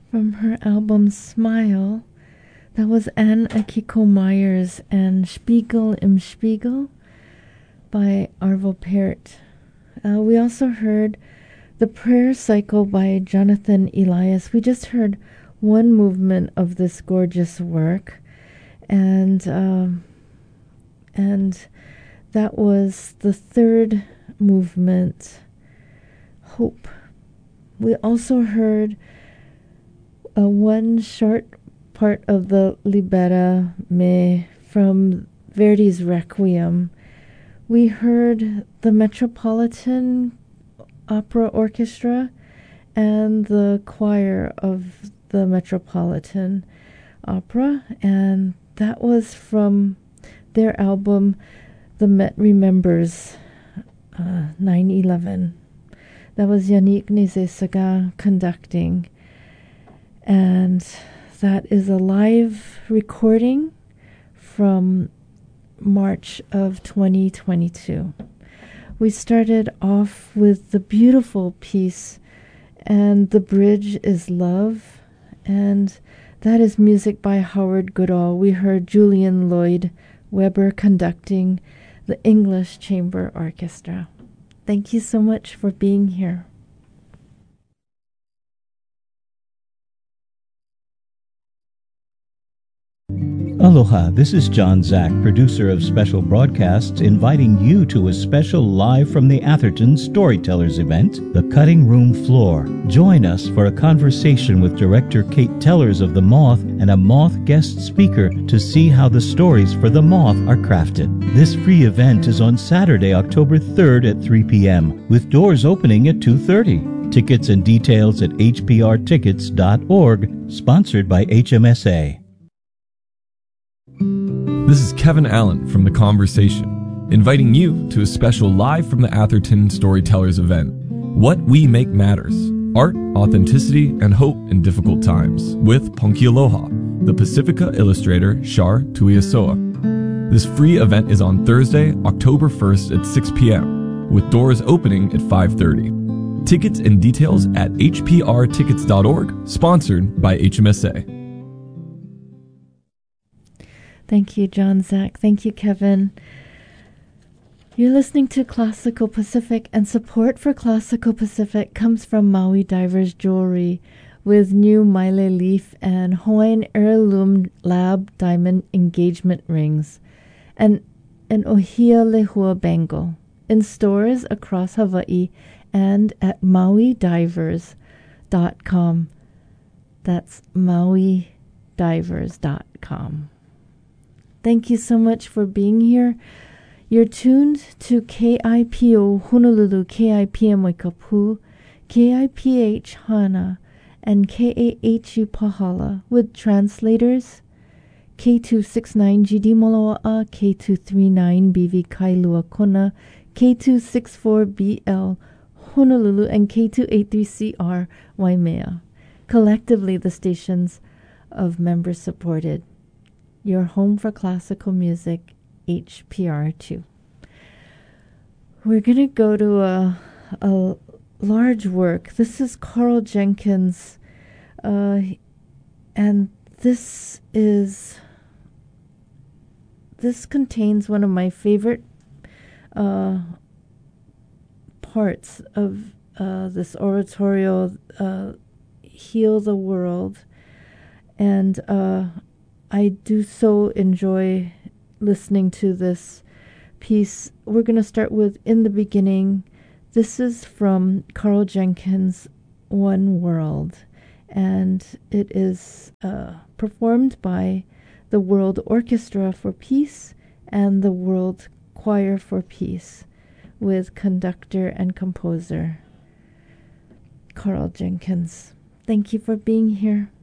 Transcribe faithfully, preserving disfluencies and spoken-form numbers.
from her album Smile. That was Anne Akiko Myers and Spiegel im Spiegel by Arvo Pärt. Uh, we also heard The Prayer Cycle by Jonathan Elias. We just heard one movement of this gorgeous work, and um, and that was the third movement, Hope. We also heard uh, one short part of the Libera Me from Verdi's Requiem. We heard the Metropolitan Opera Orchestra and the choir of the Metropolitan Opera, and that was from their album The Met Remembers uh, nine eleven. That was Yannick Nézet-Séguin conducting, and that is a live recording from March of twenty twenty-two. We started off with the beautiful piece, and the bridge is Love, and that is music by Howard Goodall. We heard Julian Lloyd Webber conducting the English Chamber Orchestra. Thank you so much for being here. Aloha, this is John Zach, producer of Special Broadcasts, inviting you to a special Live from the Atherton Storytellers event, The Cutting Room Floor. Join us for a conversation with director Kate Tellers of The Moth and a Moth guest speaker to see how the stories for The Moth are crafted. This free event is on Saturday, October third at three p.m., with doors opening at two thirty. Tickets and details at h p r tickets dot org, sponsored by H M S A. This is Kevin Allen from The Conversation, inviting you to a special Live from the Atherton Storytellers event. What We Make Matters. Art, Authenticity, and Hope in Difficult Times, with Ponki Aloha, the Pacifica illustrator Shar Tuiasoa. This free event is on Thursday, October first at six p.m., with doors opening at five thirty. Tickets and details at h p r tickets dot org, sponsored by H M S A. Thank you, John Zach. Thank you, Kevin. You're listening to Classical Pacific, and support for Classical Pacific comes from Maui Divers Jewelry with new Maile Leaf and Hawaiian Heirloom Lab Diamond Engagement Rings and an Ohia Lehua Bangle in stores across Hawaii and at maui divers dot com. That's maui divers dot com. Thank you so much for being here. You're tuned to K I P O Honolulu, K I P M Waikapu, K I P H Hana, and K A H U Pahala with translators K two sixty-nine G D Moloa'a, K two thirty-nine B V Kailua Kona, K two sixty-four B L Honolulu, and K two eighty-three C R Waimea. Collectively, the stations of members supported. Your home for classical music, H P R two. We're going to go to a, a large work. This is Carl Jenkins, uh, and this is this contains one of my favorite uh, parts of uh, this oratorio, uh, Heal the World, and uh, I do so enjoy listening to this piece. We're going to start with In the Beginning. This is from Carl Jenkins' One World, and it is uh, performed by the World Orchestra for Peace and the World Choir for Peace with conductor and composer Carl Jenkins. Thank you for being here.